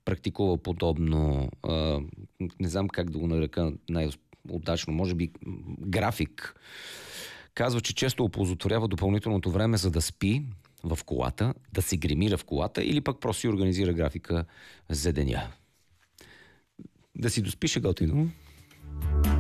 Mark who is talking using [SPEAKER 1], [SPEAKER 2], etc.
[SPEAKER 1] практикува подобно, не знам как да го нарека най-удачно, може би график. Казва, че често оползотворява допълнителното време, за да спи в колата, да се гримира в колата или пък просто си организира графика за деня. Да си доспише готино.